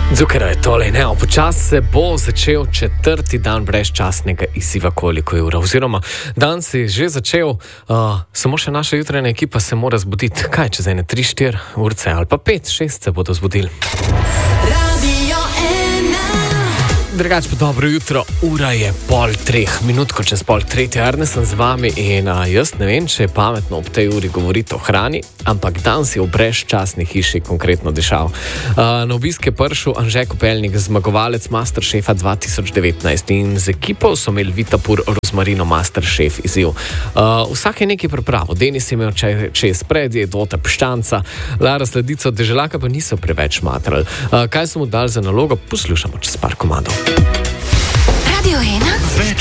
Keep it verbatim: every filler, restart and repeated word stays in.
Zukaj je tole, ne, počasi se bo začel četrti dan brezčasnega izziva koliko evra. Oziroma, dan se je že začel, uh, samo še naša jutranja ekipa se mora zbuditi. Kaj, čez ene tri, štiri urce ali pa pet, šest se bodo zbudili. Drugač pa dobro jutro, ura je pol treh, minutko čez pol tretje, Arne sem z vami in a, jaz ne vem, če je pametno ob tej uri govoriti o hrani, ampak dan si v brezčasni hiši konkretno dišal. A, na obisk je prišel Anže Kopeljnik, zmagovalec Masterchefa dva tisoč devetnajst in z ekipo so imeli Vitapur Rozmarino Masterchef izziv. A, vsak je nekaj pripravil, Denis je imel čez predje, Dota piščanca, Lara sledico, deželaka pa niso preveč matrali. A, kaj so mu dali za nalogo, poslušamo čez par komadov. Radio ena.